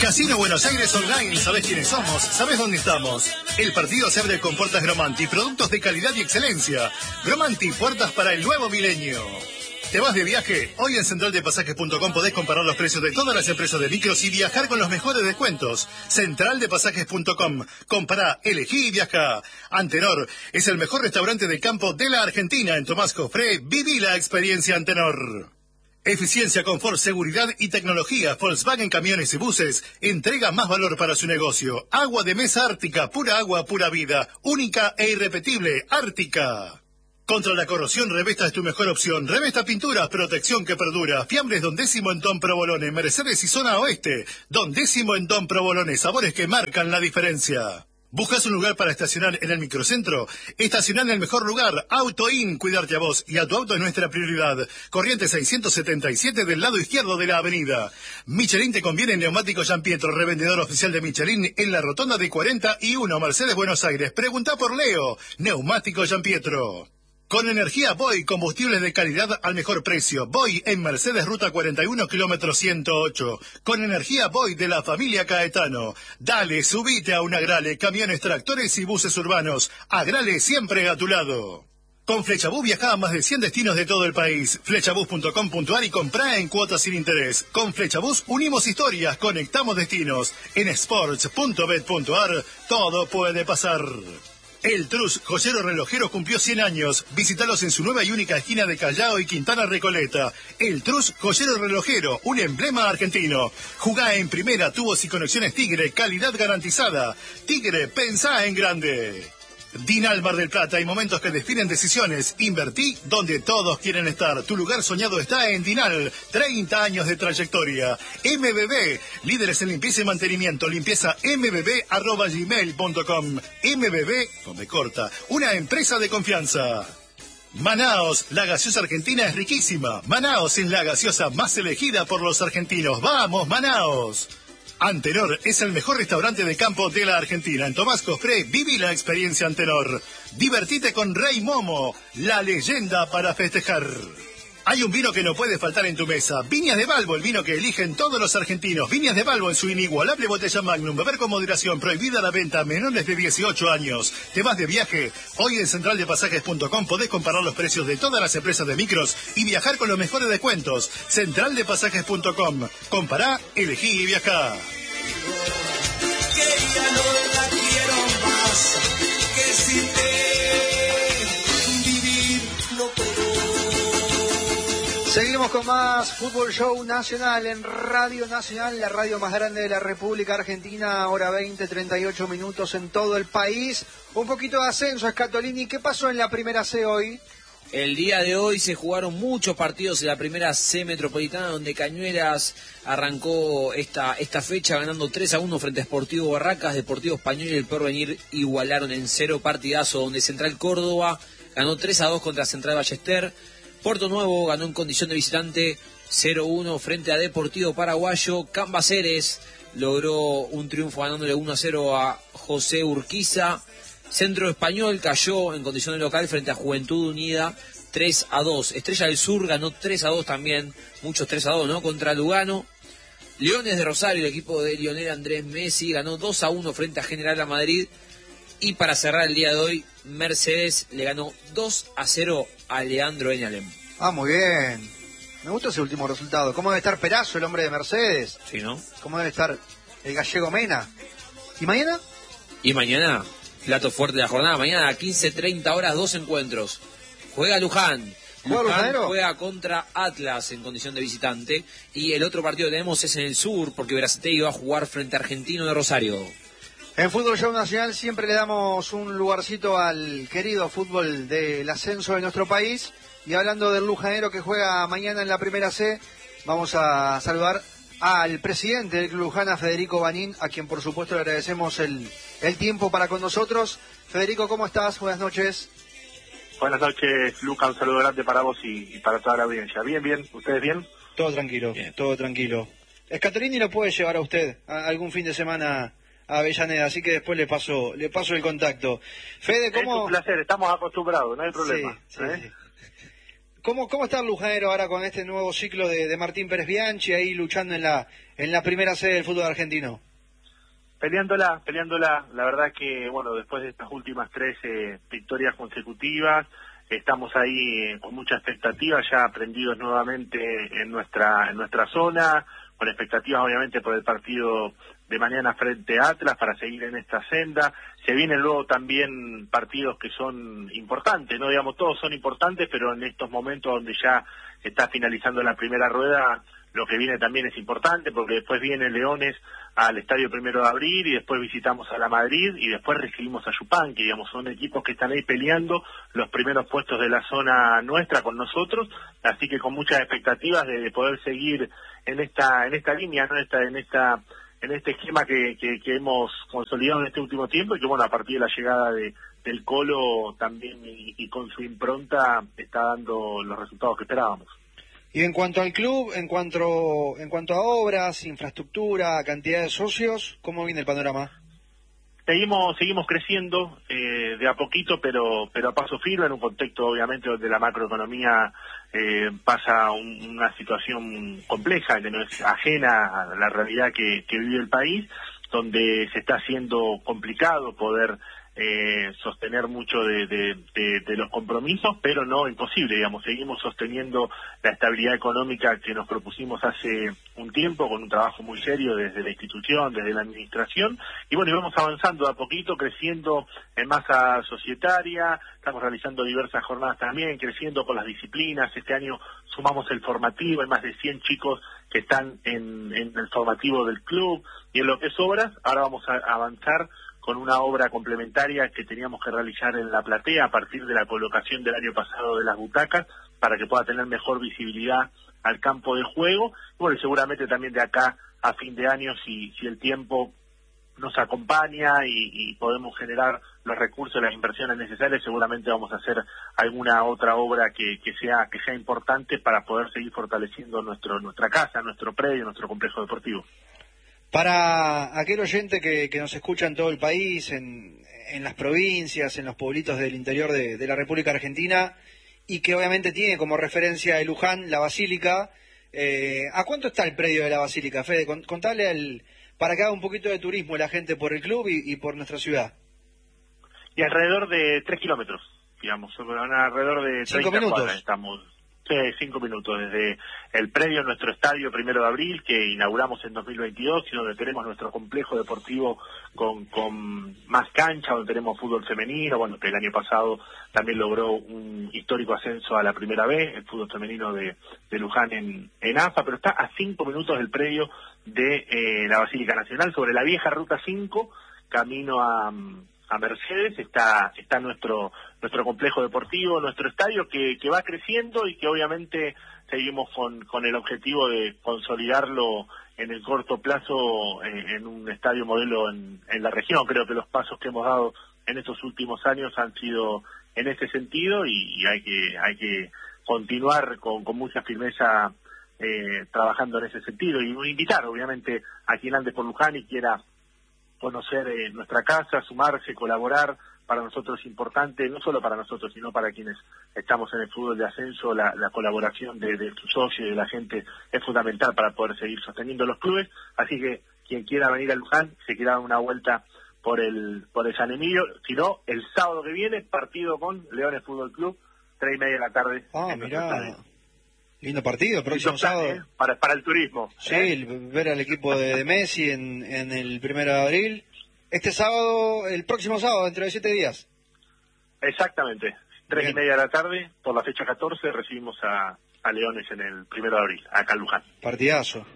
Casino Buenos Aires Online, ¿sabés quiénes somos? ¿Sabés dónde estamos? El partido se abre con puertas Gromanti, productos de calidad y excelencia. Gromanti, puertas para el nuevo milenio. ¿Te vas de viaje? Hoy en centraldepasajes.com podés comparar los precios de todas las empresas de micros y viajar con los mejores descuentos. Centraldepasajes.com. Compará, elegí y viaja. Antenor es el mejor restaurante de campo de la Argentina. En Tomás Cofré, viví la experiencia Antenor. Eficiencia, confort, seguridad y tecnología. Volkswagen Camiones y Buses entrega más valor para su negocio. Agua de mesa Ártica, pura agua, pura vida. Única e irrepetible, Ártica. Contra la corrosión, Revesta es tu mejor opción. Revesta Pinturas, protección que perdura. Fiambres Don Décimo en Don Provolone, Mercedes y Zona Oeste. Don Décimo en Don Provolone, sabores que marcan la diferencia. ¿Buscas un lugar para estacionar en el microcentro? Estacionar en el mejor lugar. AutoIn, cuidarte a vos y a tu auto es nuestra prioridad. Corriente 677 del lado izquierdo de la avenida. Michelin te conviene Neumático Giampietro, revendedor oficial de Michelin en la rotonda de 41, Mercedes, Buenos Aires. Pregunta por Leo. Neumático Giampietro. Con energía Boy, combustibles de calidad al mejor precio. Boy en Mercedes, ruta 41, kilómetro 108. Con energía Boy de la familia Caetano. Dale, subite a un Agrale, camiones, tractores y buses urbanos. Agrale siempre a tu lado. Con Flechabús viajá a más de 100 destinos de todo el país. Flechabús.com.ar y comprá en cuotas sin interés. Con Flechabús unimos historias, conectamos destinos. En sports.bet.ar todo puede pasar. El Trus, joyero relojero, cumplió 100 años. Visítalos en su nueva y única esquina de Callao y Quintana Recoleta. El Trus, joyero relojero, un emblema argentino. Jugá en primera, tubos y conexiones Tigre, calidad garantizada. Tigre, pensá en grande. Dinal Mar del Plata, hay momentos que definen decisiones. Invertí donde todos quieren estar. Tu lugar soñado está en Dinal. 30 años de trayectoria. MBB, líderes en limpieza y mantenimiento. Limpieza mbb@gmail.com. MBB, donde corta. Una empresa de confianza. Manaos, la gaseosa argentina es riquísima. Manaos es la gaseosa más elegida por los argentinos. ¡Vamos, Manaos! Antenor es el mejor restaurante de campo de la Argentina. En Tomás Cofré, viví la experiencia Antenor. Divertite con Rey Momo, la leyenda para festejar. Hay un vino que no puede faltar en tu mesa. Viñas de Balbo, el vino que eligen todos los argentinos. Viñas de Balbo en su inigualable botella Magnum. Beber con moderación, prohibida la venta a menores de 18 años. ¿Te vas de viaje? Hoy en centraldepasajes.com podés comparar los precios de todas las empresas de micros y viajar con los mejores descuentos. Centraldepasajes.com. Compará, elegí y viajá. Que ya no la quiero más, que si vivir no puedo. Seguimos con más Fútbol Show Nacional en Radio Nacional, la radio más grande de la República Argentina, hora 20, 38 minutos en todo el país. Un poquito de ascenso, Scatolini. ¿Qué pasó en la primera C hoy? El día de hoy se jugaron muchos partidos en la primera C metropolitana, donde Cañuelas arrancó esta fecha ganando 3-1 frente a Sportivo Barracas. Deportivo Español y el Porvenir igualaron en 0 partidazo, donde Central Córdoba ganó 3-2 contra Central Ballester. Puerto Nuevo ganó en condición de visitante 0-1 frente a Deportivo Paraguayo. Cambaceres logró un triunfo ganándole 1-0 a José Urquiza. Centro Español cayó en condición de local frente a Juventud Unida 3-2. Estrella del Sur ganó 3-2 también, muchos 3-2, ¿no? Contra Lugano. Leones de Rosario, el equipo de Lionel Andrés Messi, ganó 2-1 frente a General a Madrid. Y para cerrar el día de hoy, Mercedes le ganó 2-0 a Leandro Eñalem. Ah, muy bien. Me gusta ese último resultado. ¿Cómo debe estar Perazo, el hombre de Mercedes? Sí, ¿no? ¿Cómo debe estar el gallego Mena? ¿Y mañana? Y mañana, plato fuerte de la jornada, mañana a 15:30 horas, 2 encuentros. Juega Luján. Luján juega contra Atlas en condición de visitante. Y el otro partido que tenemos es en el sur, porque Verazategui va a jugar frente a Argentino de Rosario. En Fútbol Show Nacional siempre le damos un lugarcito al querido fútbol del ascenso de nuestro país. Y hablando del lujanero que juega mañana en la primera C, vamos a saludar al presidente del Club Luján, Federico Banín, a quien por supuesto le agradecemos el tiempo para con nosotros. Federico, ¿cómo estás? Buenas noches. Buenas noches, Luca, un saludo grande para vos y para toda la audiencia. Bien, ¿ustedes bien? Todo tranquilo, bien. Todo tranquilo. Scatolini lo puede llevar a usted algún fin de semana a Avellaneda, así que después le paso el contacto. Fede, ¿cómo? Es un placer, estamos acostumbrados, no hay problema. Sí. ¿Cómo está el lujanero ahora con este nuevo ciclo de Martín Pérez Bianchi ahí luchando en la primera sede del fútbol argentino? Peleándola, la verdad que, bueno, después de estas últimas 13 victorias consecutivas, estamos ahí con mucha expectativa, ya prendidos nuevamente en nuestra zona, con expectativas obviamente por el partido de mañana frente a Atlas para seguir en esta senda. Se vienen luego también partidos que son importantes, no digamos todos son importantes, pero en estos momentos donde ya está finalizando la primera rueda, lo que viene también es importante, porque después viene Leones al Estadio 1 de Abril y después visitamos a la Madrid y después recibimos a Yupanqui, digamos, son equipos que están ahí peleando los primeros puestos de la zona nuestra con nosotros, así que con muchas expectativas de poder seguir en esta línea, ¿no? En este esquema que hemos consolidado en este último tiempo y que, bueno, a partir de la llegada del Colo también y con su impronta está dando los resultados que esperábamos. Y en cuanto al club, en cuanto a obras, infraestructura, cantidad de socios, ¿cómo viene el panorama? Seguimos creciendo de a poquito, pero a paso firme, en un contexto obviamente donde la macroeconomía pasa una situación compleja, que no es ajena a la realidad que vive el país, donde se está haciendo complicado poder sostener mucho de los compromisos, pero no imposible, digamos, seguimos sosteniendo la estabilidad económica que nos propusimos hace un tiempo, con un trabajo muy serio desde la institución, desde la administración, y bueno, y vamos avanzando de a poquito, creciendo en masa societaria, estamos realizando diversas jornadas también, creciendo con las disciplinas, este año sumamos el formativo, hay más de 100 chicos que están en el formativo del club, y en lo que es obras, ahora vamos a avanzar con una obra complementaria que teníamos que realizar en la platea a partir de la colocación del año pasado de las butacas para que pueda tener mejor visibilidad al campo de juego. Bueno, y seguramente también de acá a fin de año, si el tiempo nos acompaña y podemos generar los recursos, las inversiones necesarias, seguramente vamos a hacer alguna otra obra que sea importante para poder seguir fortaleciendo nuestra casa, nuestro predio, nuestro complejo deportivo. Para aquel oyente que nos escucha en todo el país, en las provincias, en los pueblitos del interior de la República Argentina, y que obviamente tiene como referencia de Luján la Basílica, ¿a cuánto está el predio de la Basílica, Fede? Contale para que haga un poquito de turismo la gente por el club y por nuestra ciudad. Y alrededor de 3 kilómetros, digamos, alrededor de 30 cuadras estamos. 5 minutos desde el predio, nuestro estadio 1 de Abril, que inauguramos en 2022, y donde tenemos nuestro complejo deportivo con más cancha, donde tenemos fútbol femenino, bueno, que el año pasado también logró un histórico ascenso a la primera vez, el fútbol femenino de Luján en AFA, pero está a 5 minutos del predio de la Basílica Nacional, sobre la vieja Ruta 5, camino a Mercedes, está nuestro complejo deportivo, nuestro estadio que va creciendo y que obviamente seguimos con el objetivo de consolidarlo en el corto plazo en un estadio modelo en la región. Creo que los pasos que hemos dado en estos últimos años han sido en ese sentido y hay que continuar con mucha firmeza trabajando en ese sentido y invitar obviamente a quien ande por Luján y quiera conocer nuestra casa, sumarse, colaborar. Para nosotros es importante, no solo para nosotros, sino para quienes estamos en el fútbol de ascenso, la colaboración de sus socios y de la gente es fundamental para poder seguir sosteniendo los clubes. Así que quien quiera venir a Luján, se quiera dar una vuelta por el San Emilio, si no, el sábado que viene, partido con Leones Fútbol Club, 3:30 de la tarde. Mirá. Lindo partido, el próximo sábado. Para el turismo. Sí, ver al equipo de Messi en el 1 de abril. Este sábado, el próximo sábado, dentro de 7 días. Exactamente. 3:30 de la tarde, por la fecha 14, recibimos a Leones en el 1 de abril, acá en Luján. Partidazo.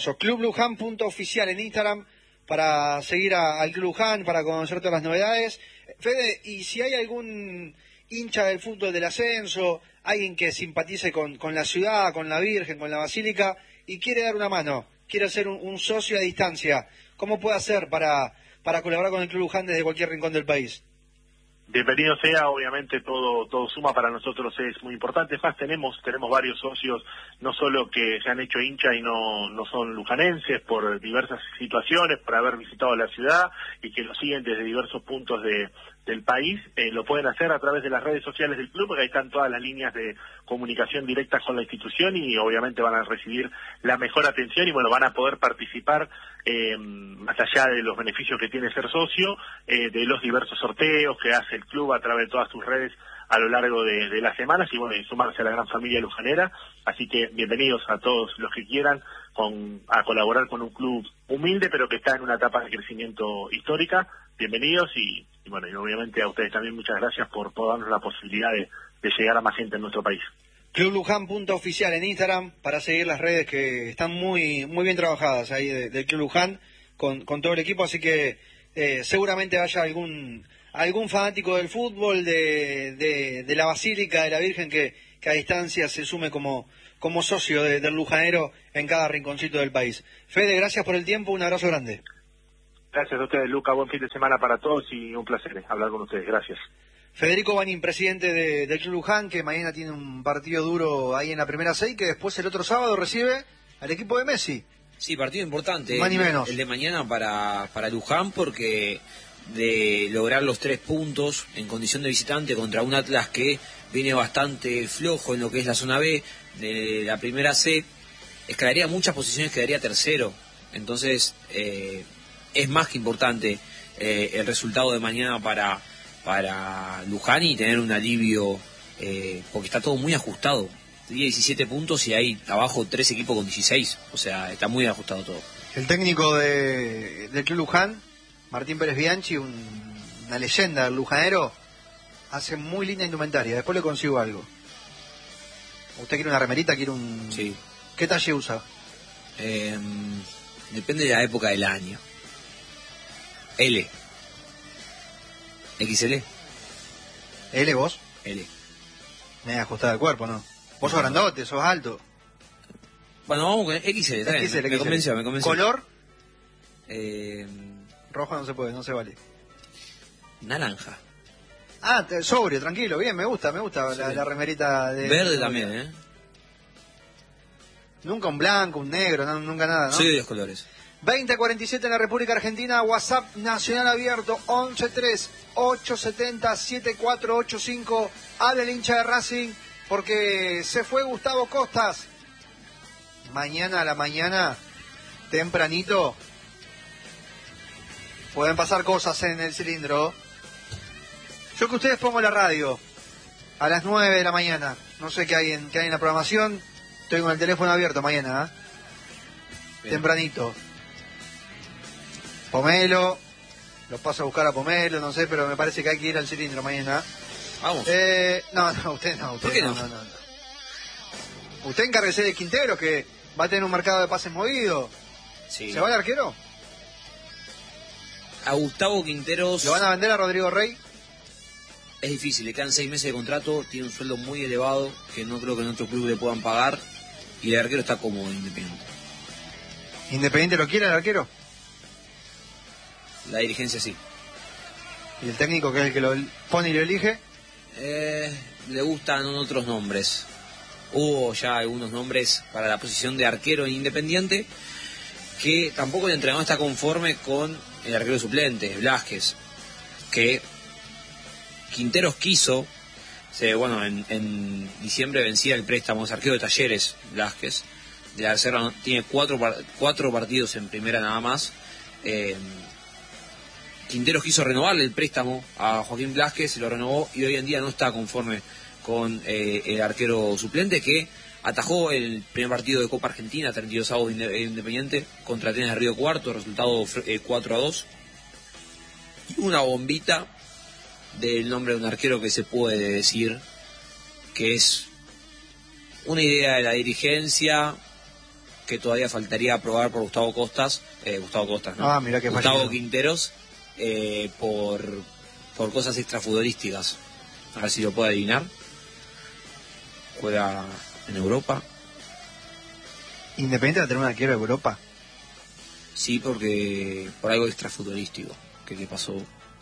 Clubluján.oficial en Instagram para seguir al Club Luján, para conocer todas las novedades. Fede, y si hay algún hincha del fútbol del ascenso, alguien que simpatice con la ciudad, con la Virgen, con la Basílica, y quiere dar una mano, quiere ser un socio a distancia, ¿cómo puede hacer para colaborar con el Club Luján desde cualquier rincón del país? Bienvenido sea, obviamente todo suma, para nosotros es muy importante. Más tenemos varios socios, no solo que se han hecho hincha y no son lujanenses por diversas situaciones, por haber visitado la ciudad y que nos siguen desde diversos puntos de del país, lo pueden hacer a través de las redes sociales del club, porque ahí están todas las líneas de comunicación directa con la institución y obviamente van a recibir la mejor atención y bueno, van a poder participar más allá de los beneficios que tiene ser socio, de los diversos sorteos que hace el club a través de todas sus redes a lo largo de las semanas y bueno, y sumarse a la gran familia lujanera. Así que bienvenidos a todos los que quieran a colaborar con un club humilde pero que está en una etapa de crecimiento histórica. Bienvenidos y bueno, y obviamente a ustedes también muchas gracias por darnos la posibilidad de llegar a más gente en nuestro país. Clubluján.oficial en Instagram para seguir las redes que están muy bien trabajadas ahí del Club Luján con todo el equipo, así que seguramente haya algún fanático del fútbol de la Basílica de la Virgen que a distancia se sume como socio del lujanero en cada rinconcito del país. Fede, gracias por el tiempo, un abrazo grande. Gracias a ustedes, Luca, buen fin de semana para todos y un placer hablar con ustedes, gracias. Federico Banín, presidente del Club Luján, que mañana tiene un partido duro ahí en la primera C y que después el otro sábado recibe al equipo de Messi. Sí, partido importante. Más ni menos. El de mañana para Luján, porque de lograr los 3 puntos en condición de visitante contra un Atlas que viene bastante flojo en lo que es la zona B de la primera C, escalaría muchas posiciones, quedaría tercero. Entonces, es más que importante el resultado de mañana para Luján y tener un alivio, porque está todo muy ajustado. 17 puntos y hay abajo 3 equipos con 16, o sea, está muy ajustado todo. El técnico del Club Luján, Martín Pérez Bianchi, una leyenda del lujanero, hace muy linda indumentaria. Después le consigo algo. ¿Usted quiere una remerita? ¿Quiere un...? Sí. ¿Qué talle usa? Depende de la época del año. L. XL. ¿L vos? L. Me he ajustado el cuerpo, ¿no? Vos sos grandote, sos alto. Bueno, vamos con XL, está bien. XL. Me convenció. ¿Color? Rojo no se puede, no se vale. Naranja. Ah, sobrio, tranquilo, bien, me gusta Sí. la remerita de... Verde también, Nunca un blanco, un negro, nunca nada, ¿no? Soy de los colores. 20:47 en la República Argentina, WhatsApp nacional abierto, 1138707485. Habla el hincha de Racing, porque se fue Gustavo Costas. Mañana a la mañana, tempranito, pueden pasar cosas en el cilindro. Yo que ustedes pongo la radio a las 9 de la mañana. No sé qué hay en la programación. Estoy con el teléfono abierto mañana, tempranito. Pomelo, lo paso a buscar a Pomelo, no sé, pero me parece que hay que ir al cilindro mañana. Vamos. No, usted no. ¿Por qué no? Usted encárguese de Quintero, que va a tener un mercado de pases movido. Sí. ¿Se va el arquero? A Gustavo Quinteros ¿Lo van a vender a Rodrigo Rey? es difícil, le quedan 6 meses de contrato, tiene un sueldo muy elevado que no creo que en otro club le puedan pagar y el arquero está cómodo en Independiente. ¿Independiente lo quiere el arquero? La dirigencia sí. ¿Y el técnico, que es el que lo pone y lo elige? Le gustan otros nombres. Hubo ya algunos nombres para la posición de arquero en Independiente, que tampoco el entrenador está conforme con el arquero suplente, Blázquez, que Quinteros quiso, en diciembre vencía el préstamo, es arquero de Talleres, Blázquez, de la reserva, tiene cuatro partidos en primera nada más. Quinteros quiso renovarle el préstamo a Joaquín Blázquez, se lo renovó y hoy en día no está conforme con el arquero suplente, que atajó el primer partido de Copa Argentina, 32avos Independiente, contra Atenas de Río Cuarto, resultado 4-2. Y una bombita del nombre de un arquero que se puede decir que es una idea de la dirigencia que todavía faltaría aprobar por Gustavo Costas, ¿no? Mirá qué Gustavo fallero. Quinteros, por cosas extrafutbolísticas. A ver si lo puede adivinar. Juega en Europa. ¿Independiente va a tener un arquero de Europa? Sí, porque por algo extrafutbolístico que pasó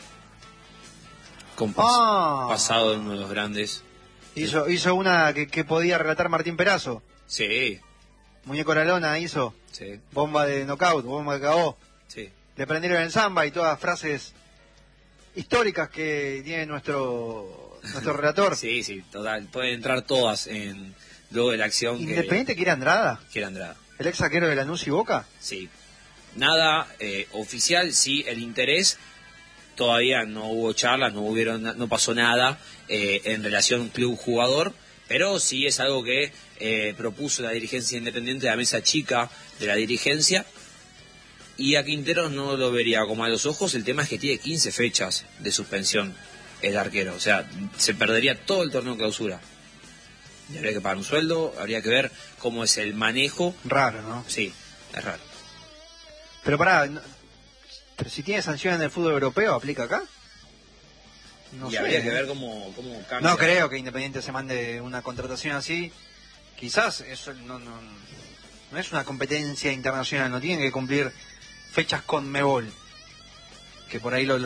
con pasado en uno de los grandes. Hizo una que podía relatar Martín Perazo. Sí, Muñeco la lona hizo. sí, Bomba de knockout, bomba de KO. sí. Le prendieron el samba y todas frases históricas que tiene nuestro relator. Sí, total. Pueden entrar todas luego de la acción. ¿Independiente quiere Andrada? Quiere Andrada. ¿El ex saquero de Lanús y Boca? Sí. Nada oficial, sí, el interés. Todavía no hubo charlas, no pasó nada en relación club-jugador, pero sí es algo que propuso la dirigencia independiente, la mesa chica de la dirigencia, y a Quinteros no lo vería como a los ojos. El tema es que tiene 15 fechas de suspensión el arquero, o sea, se perdería todo el torneo clausura. Y habría que pagar un sueldo, habría que ver cómo es el manejo. Raro, ¿no? Sí, es raro. Pero pero si tiene sanción en el fútbol europeo, ¿aplica acá? No sé, habría que ver cómo cambia. No creo que Independiente se mande una contratación así. Quizás eso no es una competencia internacional, no tienen que cumplir fechas con Conmebol, que por ahí lo